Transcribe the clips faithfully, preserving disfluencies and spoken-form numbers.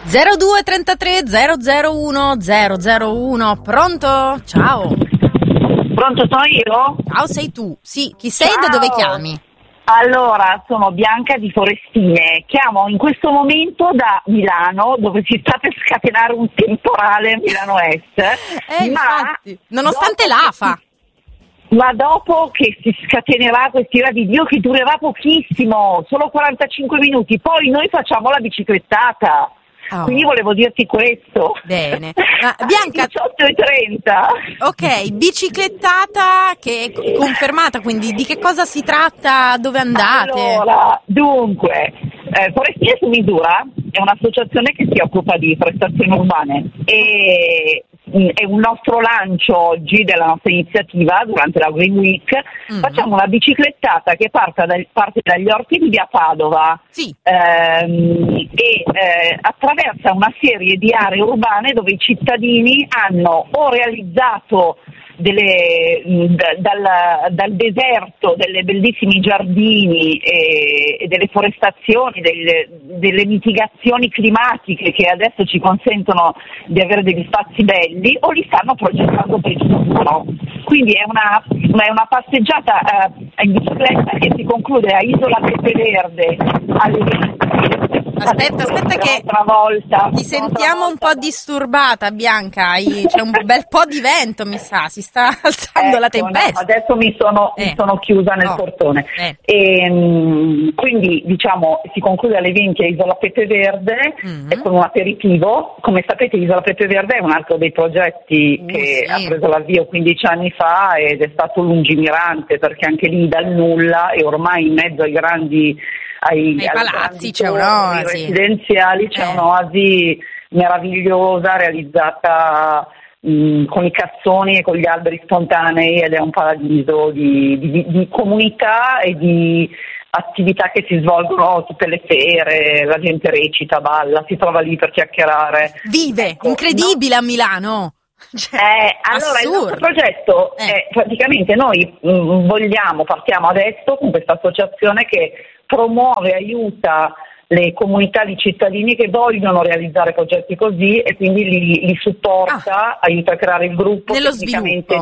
zero due trentatré zero zero uno zero zero uno. Pronto? Ciao. Pronto, sono io? Ciao, sei tu. Sì, chi sei Ciao. e da dove chiami? Allora, sono Bianca di Forestine. Chiamo in questo momento da Milano, dove si sta per scatenare un temporale a Milano Est. Eh, ma infatti, nonostante l'afa. Ma dopo che si scatenerà quest'ira di Dio che durerà pochissimo, solo quarantacinque minuti, poi noi facciamo la biciclettata. Oh. Quindi volevo dirti questo. Bene. Ma, Bianca, diciotto e trenta. Ok, biciclettata che è confermata, quindi di che cosa si tratta, dove andate? Allora, dunque, eh, Forestine su misura è un'associazione che si occupa di prestazioni urbane e mh, è un nostro lancio oggi della nostra iniziativa durante la Green Week. Mm-hmm. Facciamo una biciclettata che parte, dal, parte dagli orti di via Padova. Sì. ehm, e eh, attraversa una serie di aree urbane dove i cittadini hanno o realizzato delle, d- dal, dal deserto delle bellissimi giardini e, e delle forestazioni, delle, delle mitigazioni climatiche che adesso ci consentono di avere degli spazi belli, o li stanno progettando per il futuro. Quindi è una, è una passeggiata eh, in bicicletta che si conclude a Isola Pepe Verde alle venti. Aspetta, aspetta che volta, ti sentiamo un po' disturbata, Bianca. C'è un bel po' di vento, mi sa, si sta alzando ecco, la tempesta. No, adesso mi sono, eh. mi sono chiusa nel no. portone. Eh. E, mh, quindi diciamo si conclude alle venti a Isola Pepe Verde mm-hmm. e con un aperitivo. Come sapete, Isola Pepe Verde è un altro dei progetti uh, che sì. ha preso l'avvio quindici anni fa ed è stato lungimirante, perché anche lì dal nulla e ormai in mezzo ai grandi ai, ai palazzi c'è un'oasi residenziali, c'è eh. un'oasi meravigliosa realizzata mh, con i cassoni e con gli alberi spontanei, ed è un paradiso di, di, di comunità e di attività che si svolgono tutte le sere, la gente recita, balla, si trova lì per chiacchierare. Vive, ecco, incredibile no? a Milano! Cioè, eh, allora assurdo. Il nostro progetto eh. è praticamente noi mh, vogliamo, partiamo adesso con questa associazione che promuove, aiuta le comunità di cittadini che vogliono realizzare progetti così e quindi li, li supporta, ah. aiuta a creare il gruppo. Nello sviluppo.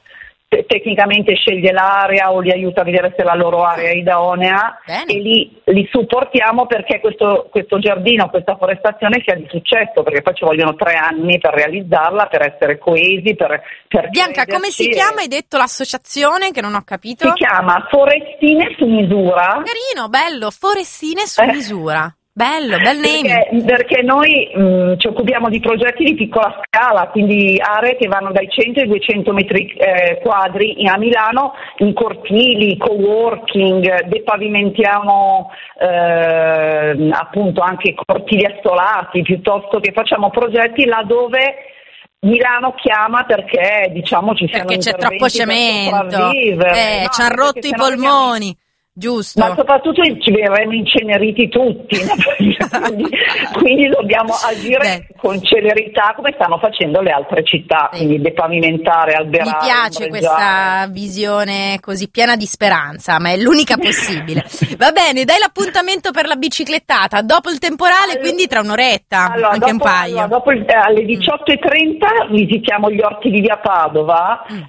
Tecnicamente sceglie l'area o li aiuta a vedere se la loro area è idonea. Bene. E li, li supportiamo perché questo, questo giardino, questa forestazione sia di successo, perché poi ci vogliono tre anni per realizzarla, per essere coesi, per, per Bianca, come si chiama? Hai detto l'associazione che non ho capito? Si chiama Forestine su misura. Carino, bello, Forestine su eh. misura. Bello, bel name. Perché, perché noi mh, ci occupiamo di progetti di piccola scala, quindi aree che vanno dai cento ai duecento metri eh, quadri a Milano, in cortili, coworking, depavimentiamo eh, appunto anche cortili assolati, piuttosto che facciamo progetti là dove Milano chiama perché diciamo ci siano perché c'è troppo cemento, eh, no, ci hanno rotto i polmoni. Abbiamo... Giusto. Ma soprattutto ci verremo inceneriti tutti, quindi, quindi dobbiamo agire Beh. con celerità come stanno facendo le altre città, sì. quindi depavimentare, alberare. Mi piace questa visione così piena di speranza, ma è l'unica possibile. Va bene, dai l'appuntamento per la biciclettata, dopo il temporale, allora, quindi tra un'oretta, allora, anche dopo, un paio. Allora, dopo il, eh, alle diciotto e trenta mm. visitiamo gli orti di via Padova, mm.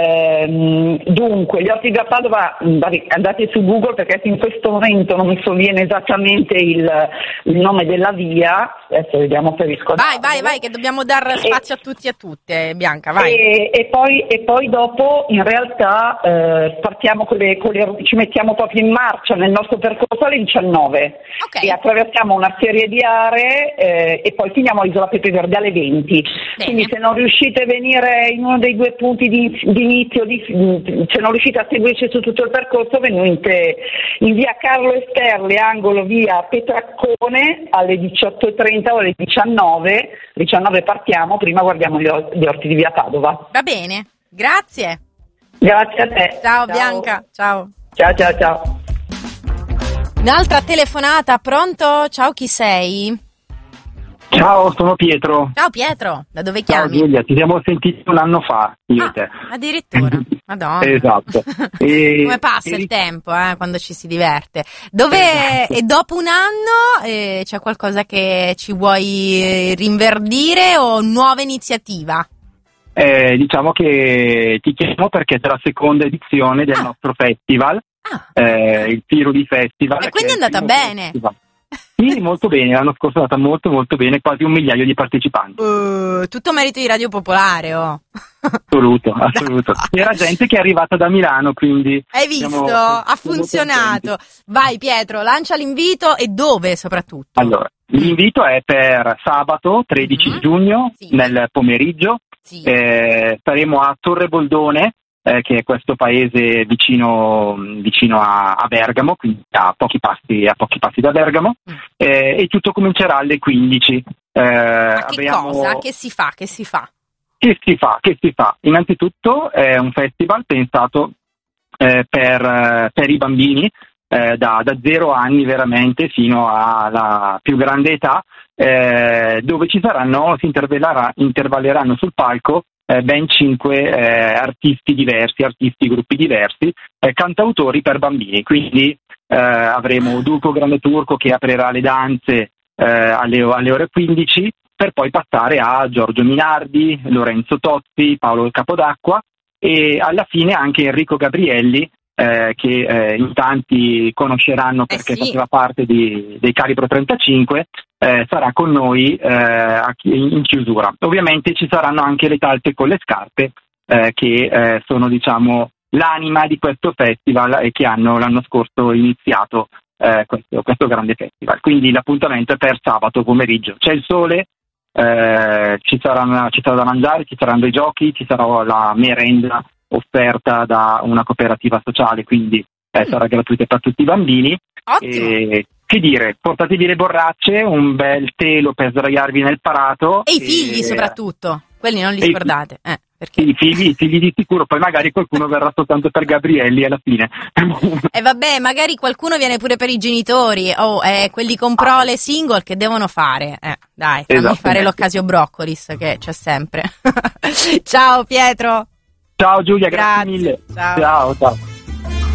eh, dunque gli orti di via Padova, andate su Google perché in questo momento non mi sovviene esattamente il, il nome della via, adesso vediamo se riesco a Vai, vai, vai, che dobbiamo dare spazio e, a tutti e a tutte, Bianca, vai. E, e, poi, e poi dopo in realtà eh, partiamo con le, con le, ci mettiamo proprio in marcia nel nostro percorso alle diciannove okay. e attraversiamo una serie di aree eh, e poi finiamo a Isola Pepe Verde alle venti. Bene. Quindi se non riuscite a venire in uno dei due punti di, di inizio, di, se non riuscite a seguirci su tutto il percorso, venite in via Carlo Esterle, angolo via Petraccone alle diciotto e trenta o alle diciannove. diciannove partiamo, prima guardiamo gli, or- gli orti di via Padova. Va bene, grazie. Grazie a te. Ciao, ciao. Bianca, ciao. Ciao, ciao, ciao. Un'altra telefonata, pronto? Ciao, chi sei? Ciao, sono Pietro. Ciao Pietro, da dove chiami? Ciao Giulia, ti siamo sentiti un anno fa, io ah, e te. Addirittura, Madonna. Esatto. E, Come passa e... il tempo eh, quando ci si diverte. Dove e dopo un anno eh, c'è qualcosa che ci vuoi rinverdire o nuova iniziativa? Eh, diciamo che ti chiamo perché c'è la seconda edizione del ah. nostro festival, ah. eh, il Pirudi Festival. E quindi è andata bene. Festival. Sì, molto bene, l'anno scorso è andata molto molto bene, quasi un migliaio di partecipanti. Uh, tutto merito di Radio Popolare, oh. Assoluto, assoluto. C'era gente che è arrivata da Milano, quindi... Hai visto? Siamo, ha funzionato. Vai Pietro, lancia l'invito e dove soprattutto? Allora, l'invito è per sabato tredici mm-hmm. giugno, sì. nel pomeriggio. Sì. Eh, saremo a Torre Boldone, eh, che è questo paese vicino, vicino a, a Bergamo, quindi a pochi passi, a pochi passi da Bergamo, mm. eh, e tutto comincerà alle quindici. Eh, Ma che abbiamo... cosa? Che si fa? Che si fa? Che si fa? Che si fa? Innanzitutto è un festival pensato eh, per, per i bambini eh, da, da zero anni veramente fino alla più grande età, eh, dove ci saranno, si intervallerà, intervalleranno sul palco eh, ben cinque eh, artisti diversi, artisti gruppi diversi, eh, cantautori per bambini. Quindi eh, avremo Duco Grande Turco che aprirà le danze eh, alle, alle ore quindici, per poi passare a Giorgio Minardi, Lorenzo Tozzi, Paolo Capodacqua e alla fine anche Enrico Gabrielli, eh, che eh, in tanti conosceranno perché eh sì. faceva parte di, dei Calibro trentacinque, eh, sarà con noi eh, in chiusura. Ovviamente ci saranno anche le talpe con le scarpe, eh, che eh, sono diciamo l'anima di questo festival e che hanno l'anno scorso iniziato eh, questo, questo grande festival. Quindi l'appuntamento è per sabato pomeriggio. C'è il sole. Eh, ci, saranno, ci sarà da mangiare, ci saranno dei giochi, ci sarà la merenda offerta da una cooperativa sociale, quindi eh, sarà gratuita per tutti i bambini. E, che dire, portatevi le borracce, un bel telo per sdraiarvi nel parato e i figli e... soprattutto, quelli non li scordate eh, perché... i figli, i figli di sicuro, poi magari qualcuno verrà soltanto per Gabrielli alla fine. E vabbè, magari qualcuno viene pure per i genitori o oh, eh, quelli con prole single che devono fare eh, dai, fammi fare l'occasio broccolis che c'è sempre. Ciao Pietro. Ciao Giulia, grazie, grazie mille. Ciao, ciao. ciao.